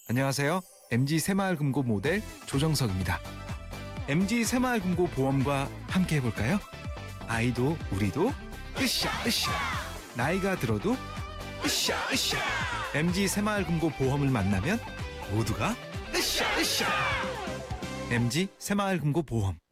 안녕하세요. MG 새마을금고 모델 조정석입니다. MG 새마을금고 보험과 함께 해볼까요? 아이도 우리도 으쌰 으쌰. 나이가 들어도 으쌰 으쌰. MG 새마을금고 보험을 만나면 모두가 으쌰 으쌰. MG 새마을금고 보험.